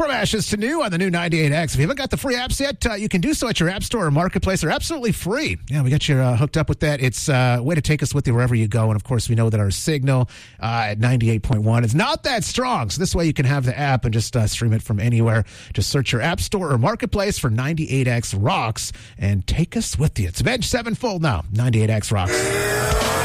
From ashes to new on the new 98X. If you haven't got the free apps yet, you can do so at your app store or marketplace. They're absolutely free. Yeah, we got you hooked up with that. It's a way to take us with you wherever you go. And, of course, we know that our signal at 98.1 is not that strong. So this way you can have the app and just stream it from anywhere. Just search your app store or marketplace for 98X Rocks and take us with you. It's Avenged Sevenfold now. 98X Rocks.